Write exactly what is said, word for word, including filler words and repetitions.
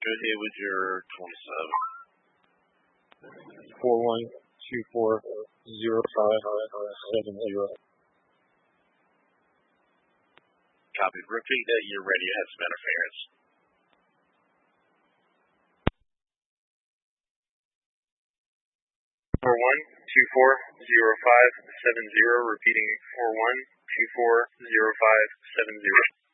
Go ahead with your twenty-seven. Four one two four zero five seven zero. Copy. Repeat that you're ready to have some interference. Four one two four zero five seven zero. Repeating four one two four zero five seven zero.